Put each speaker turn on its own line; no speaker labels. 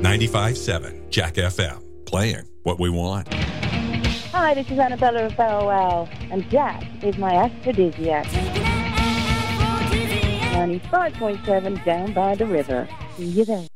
95.7 Jack FM, playing what we want.
Hi, this is Annabella of Bow Wow, and Jack is my aphrodisiac. 95.7 down by the river. See you there.